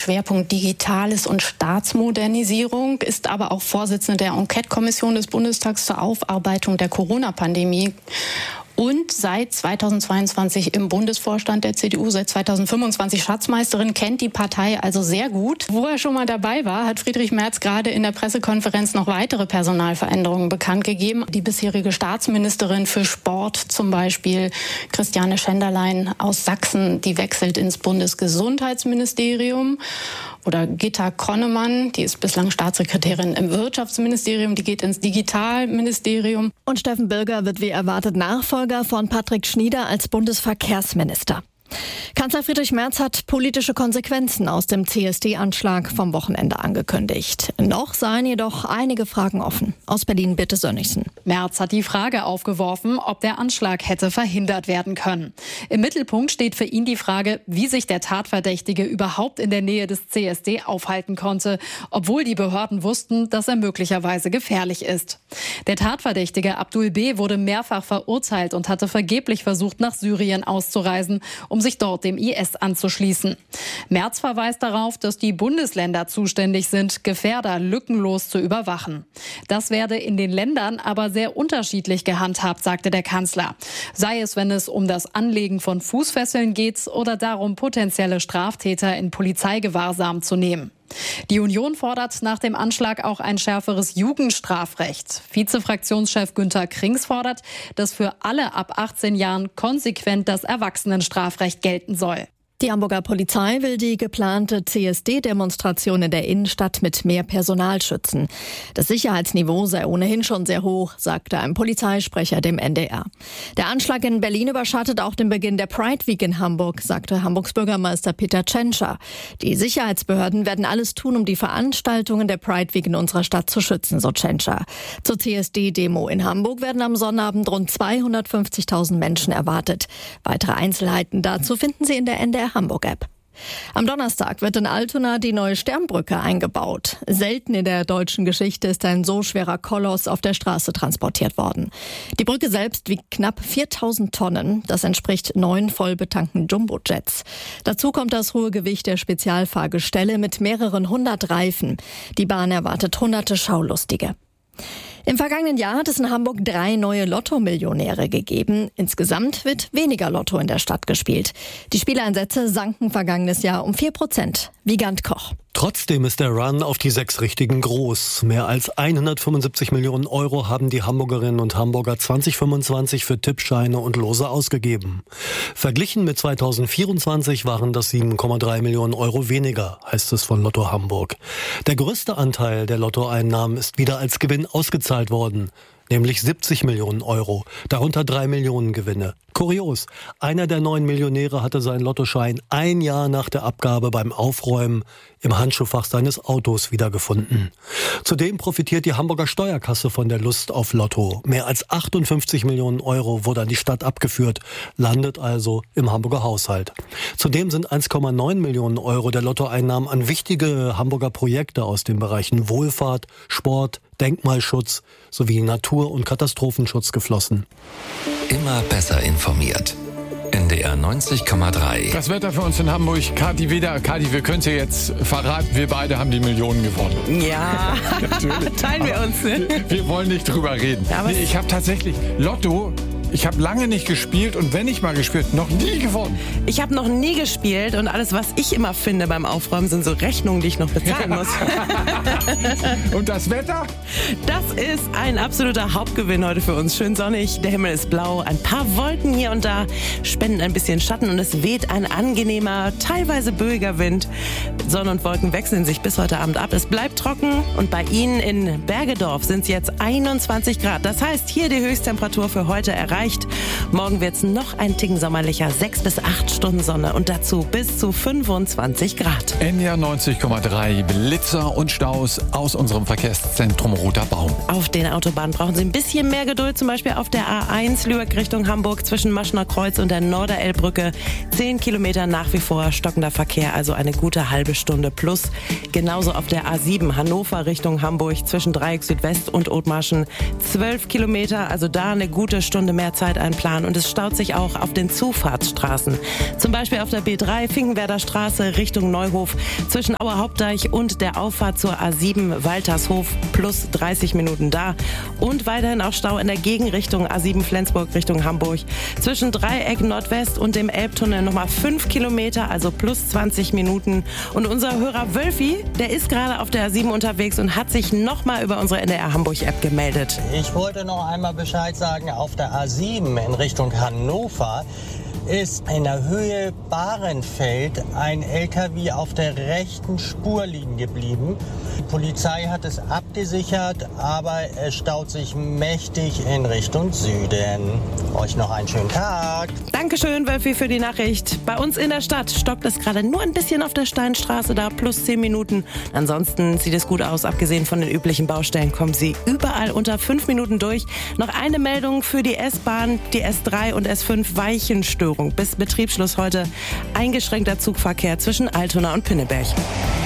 Schwerpunkt Digitales und Staatsmodernisierung, ist aber auch Vorsitzende der Enquete-Kommission des Bundestags zur Aufarbeitung der Corona-Pandemie. Und seit 2022 im Bundesvorstand der CDU, seit 2025 Schatzmeisterin, kennt die Partei also sehr gut. Wo er schon mal dabei war, hat Friedrich Merz gerade in der Pressekonferenz noch weitere Personalveränderungen bekannt gegeben. Die bisherige Staatsministerin für Sport zum Beispiel, Christiane Schenderlein aus Sachsen, die wechselt ins Bundesgesundheitsministerium. Oder Gitta Konnemann, die ist bislang Staatssekretärin im Wirtschaftsministerium, die geht ins Digitalministerium. Und Steffen Birger wird wie erwartet Nachfolger von Patrick Schnieder als Bundesverkehrsminister. Kanzler Friedrich Merz hat politische Konsequenzen aus dem CSD-Anschlag vom Wochenende angekündigt. Noch seien jedoch einige Fragen offen. Aus Berlin, Birte Sönnigsen. Merz hat die Frage aufgeworfen, ob der Anschlag hätte verhindert werden können. Im Mittelpunkt steht für ihn die Frage, wie sich der Tatverdächtige überhaupt in der Nähe des CSD aufhalten konnte, obwohl die Behörden wussten, dass er möglicherweise gefährlich ist. Der Tatverdächtige Abdul B. wurde mehrfach verurteilt und hatte vergeblich versucht, nach Syrien auszureisen, um sich dort dem IS anzuschließen. Merz verweist darauf, dass die Bundesländer zuständig sind, Gefährder lückenlos zu überwachen. Das werde in den Ländern aber sehr unterschiedlich gehandhabt, sagte der Kanzler. Sei es, wenn es um das Anlegen von Fußfesseln geht oder darum, potenzielle Straftäter in Polizeigewahrsam zu nehmen. Die Union fordert nach dem Anschlag auch ein schärferes Jugendstrafrecht. Vizefraktionschef Günther Krings fordert, dass für alle ab 18 Jahren konsequent das Erwachsenenstrafrecht gelten soll. Die Hamburger Polizei will die geplante CSD-Demonstration in der Innenstadt mit mehr Personal schützen. Das Sicherheitsniveau sei ohnehin schon sehr hoch, sagte ein Polizeisprecher dem NDR. Der Anschlag in Berlin überschattet auch den Beginn der Pride Week in Hamburg, sagte Hamburgs Bürgermeister Peter Tschentscher. Die Sicherheitsbehörden werden alles tun, um die Veranstaltungen der Pride Week in unserer Stadt zu schützen, so Tschentscher. Zur CSD-Demo in Hamburg werden am Sonnabend rund 250.000 Menschen erwartet. Weitere Einzelheiten dazu finden Sie in der NDR Hamburg-App. Am Donnerstag wird in Altona die neue Sternbrücke eingebaut. Selten in der deutschen Geschichte ist ein so schwerer Koloss auf der Straße transportiert worden. Die Brücke selbst wiegt knapp 4.000 Tonnen. Das entspricht 9 vollbetankten Jumbojets. Dazu kommt das hohe Gewicht der Spezialfahrgestelle mit mehreren 100 Reifen. Die Bahn erwartet hunderte Schaulustige. Im vergangenen Jahr hat es in Hamburg 3 neue Lotto-Millionäre gegeben. Insgesamt wird weniger Lotto in der Stadt gespielt. Die Spieleinsätze sanken vergangenes Jahr um 4%. Wiegand Koch. Trotzdem ist der Run auf die 6 Richtigen groß. Mehr als 175 Millionen Euro haben die Hamburgerinnen und Hamburger 2025 für Tippscheine und Lose ausgegeben. Verglichen mit 2024 waren das 7,3 Millionen Euro weniger, heißt es von Lotto Hamburg. Der größte Anteil der Lottoeinnahmen ist wieder als Gewinn ausgezahlt worden, nämlich 70 Millionen Euro, darunter 3 Millionen Gewinne. Kurios, einer der 9 Millionäre hatte seinen Lottoschein 1 Jahr nach der Abgabe beim Aufräumen im Handschuhfach seines Autos wiedergefunden. Zudem profitiert die Hamburger Steuerkasse von der Lust auf Lotto. Mehr als 58 Millionen Euro wurde an die Stadt abgeführt, landet also im Hamburger Haushalt. Zudem sind 1,9 Millionen Euro der Lottoeinnahmen an wichtige Hamburger Projekte aus den Bereichen Wohlfahrt, Sport, Denkmalschutz sowie Natur- und Katastrophenschutz geflossen. Immer besser informiert. NDR 90,3. Das Wetter für uns in Hamburg. Kathi, wir können es ja jetzt verraten, wir beide haben die Millionen gewonnen. Ja, teilen wir uns. Wir wollen nicht drüber reden. Ja, nee, ich habe tatsächlich Lotto. Ich habe lange nicht gespielt und wenn ich mal gespielt, noch nie gewonnen. Ich habe noch nie gespielt und alles, was ich immer finde beim Aufräumen, sind so Rechnungen, die ich noch bezahlen muss. Und das Wetter? Das ist ein absoluter Hauptgewinn heute für uns. Schön sonnig, der Himmel ist blau, ein paar Wolken hier und da spenden ein bisschen Schatten und es weht ein angenehmer, teilweise böiger Wind. Sonne und Wolken wechseln sich bis heute Abend ab. Es bleibt trocken und bei Ihnen in Bergedorf sind es jetzt 21 Grad. Das heißt, hier die Höchsttemperatur für heute erreicht. Morgen wird es noch ein Ticken sommerlicher, 6 bis 8 Stunden Sonne und dazu bis zu 25 Grad. NDR 90,3 Blitzer und Staus aus unserem Verkehrszentrum Roter Baum. Auf den Autobahnen brauchen Sie ein bisschen mehr Geduld, zum Beispiel auf der A1 Lübeck Richtung Hamburg zwischen Maschner Kreuz und der Norderelbbrücke. 10 Kilometer nach wie vor stockender Verkehr, also eine gute halbe Stunde plus. Genauso auf der A7 Hannover Richtung Hamburg zwischen Dreieck Südwest und Othmarschen 12 Kilometer, also da eine gute Stunde mehr mehr Zeit einplanen und es staut sich auch auf den Zufahrtsstraßen. Zum Beispiel auf der B3 Finkenwerder Straße Richtung Neuhof zwischen Auer Hauptdeich und der Auffahrt zur A7 Waltershof plus 30 Minuten da. Und weiterhin auch Stau in der Gegenrichtung A7 Flensburg Richtung Hamburg. Zwischen Dreieck Nordwest und dem Elbtunnel nochmal 5 Kilometer, also plus 20 Minuten. Und unser Hörer Wölfi, der ist gerade auf der A7 unterwegs und hat sich nochmal über unsere NDR Hamburg App gemeldet. Ich wollte noch einmal Bescheid sagen, auf der A7 in Richtung Hannover ist in der Höhe Bahrenfeld ein LKW auf der rechten Spur liegen geblieben. Die Polizei hat es abgesichert, aber es staut sich mächtig in Richtung Süden. Euch noch einen schönen Tag. Dankeschön, Wölfi, für die Nachricht. Bei uns in der Stadt stockt es gerade nur ein bisschen auf der Steinstraße, da plus 10 Minuten. Ansonsten sieht es gut aus, abgesehen von den üblichen Baustellen kommen Sie überall unter 5 Minuten durch. Noch eine Meldung für die S-Bahn, die S3 und S5 Weichenstörung. Bis Betriebsschluss heute eingeschränkter Zugverkehr zwischen Altona und Pinneberg.